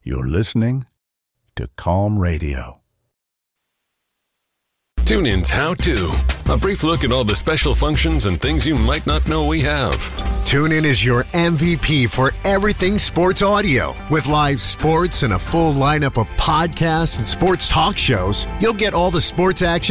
You're listening to Calm Radio. TuneIn's How To. A brief look at all the special functions and things you might not know we have. TuneIn is your MVP for everything sports audio. With live sports and a full lineup of podcasts and sports talk shows, you'll get all the sports action